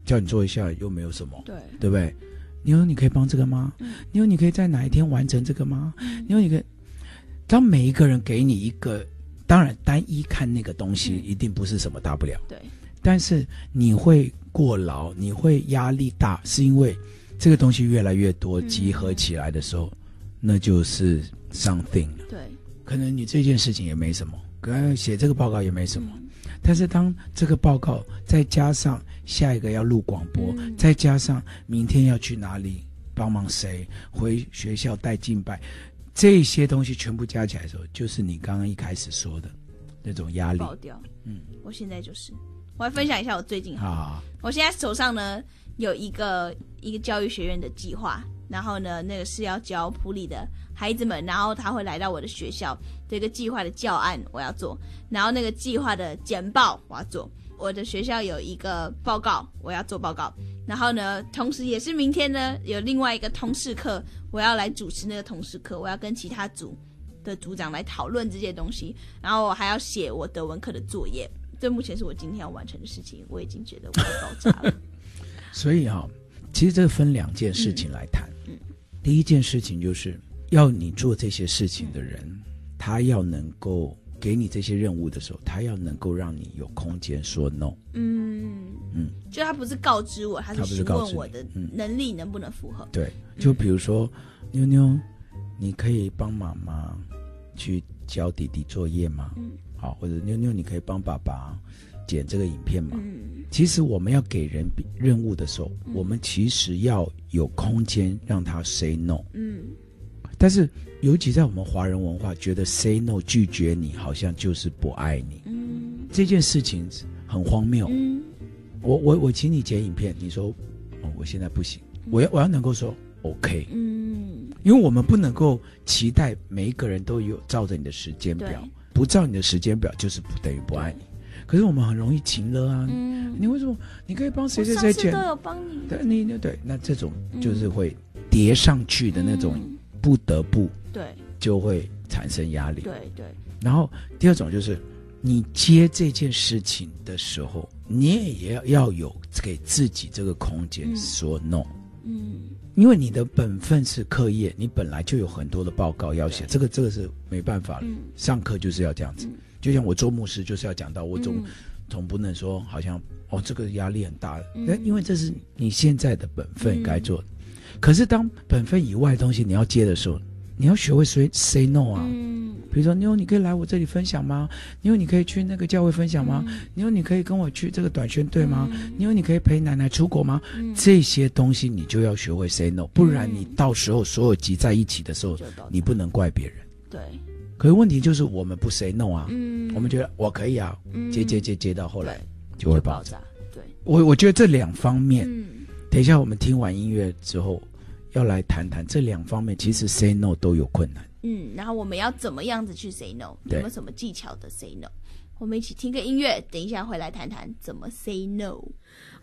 叫你做一下又没有什么， 对不对？你可以帮这个吗？你可以在哪一天完成这个吗？你可以，当每一个人给你一个，当然单一看那个东西一定不是什么大不了， 对，但是你会过劳，你会压力大，是因为这个东西越来越多集合起来的时候，那就是 something 了。 对， 可能你这件事情也没什么，可能写这个报告也没什么，但是当这个报告再加上下一个要录广播，再加上明天要去哪里帮忙谁，回学校带敬拜，这些东西全部加起来的时候，就是你刚刚一开始说的那种压力爆掉。我现在就是我来分享一下我最近我现在手上呢有一个教育学院的计划，然后呢那个是要教埔里的孩子们，然后他会来到我的学校的一个计划的教案我要做，然后那个计划的简报我要做，我的学校有一个报告我要做报告，然后呢同时也是明天呢有另外一个通识课我要来主持那个通识课，我要跟其他组的组长来讨论这些东西，然后我还要写我德文课的作业，这目前是我今天要完成的事情，我已经觉得我要爆炸了所以其实这分两件事情来谈。第一件事情就是要你做这些事情的人，他要能够给你这些任务的时候，他要能够让你有空间说 no。 就他不是告知我，他是询问我的能力能不能符合。 对，就比如说妞妞，你可以帮妈妈去教弟弟作业吗？好，或者妞妞，你可以帮爸爸剪这个影片吗？其实我们要给人任务的时候，我们其实要有空间让他 say no。但是尤其在我们华人文化，觉得 say no 拒绝你，好像就是不爱你。这件事情很荒谬。我请你剪影片，你说我现在不行，我要能够说 OK。因为我们不能够期待每一个人都有照着你的时间表，不照你的时间表就是不等于不爱你。可是我们很容易情勒啊，你为什么你可以帮谁谁谁剪？ 我上次都有帮你，对，那这种就是会叠上去的那种，不得不就会产生压力。 对。 然后第二种就是你接这件事情的时候，你也要有给自己这个空间说 no。因为你的本分是课业，你本来就有很多的报告要写，这个是没办法了。上课就是要这样子。就像我做牧师就是要讲到，我总不能说好像这个压力很大，因为这是你现在的本分该做的。可是当本分以外的东西你要接的时候，你要学会 say no 啊。比如说妞你可以来我这里分享吗？妞你可以去那个教会分享吗？妞你可以跟我去这个短宣队吗？妞你可以陪奶奶出国吗？这些东西你就要学会 say no， 不然你到时候所有集在一起的时候，你不能怪别人。 对。 可是问题就是我们不 say no 啊，我们觉得我可以啊，接到后来就会爆炸。 对， 我觉得这两方面，等一下我们听完音乐之后要来谈谈这两方面，其实 say no 都有困难。 然后我们要怎么样子去 say no？ 有没有什么技巧的 say no？ 我们一起听个音乐，等一下回来谈谈怎么 say no。